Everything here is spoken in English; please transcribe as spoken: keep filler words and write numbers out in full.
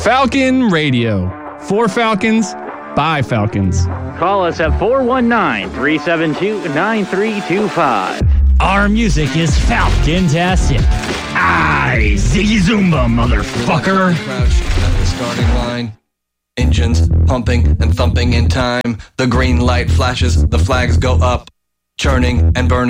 Falcon Radio. For Falcons, by Falcons. Call us at four one nine, three seven two, nine three two five. Our music is Falcon-tastic. Aye, Ziggy Zumba, motherfucker. Crouch at the starting line. Engines pumping and thumping in time. The green light flashes, the flags go up, churning and burning.